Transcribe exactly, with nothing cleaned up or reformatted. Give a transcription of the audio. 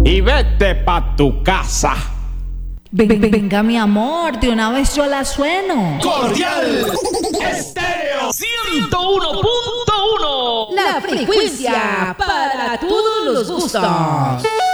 y vete pa' tu casa. Ven, ven, venga, mi amor, de una vez yo la sueno. Cordial Estéreo ciento uno punto uno. La frecuencia para todos los gustos.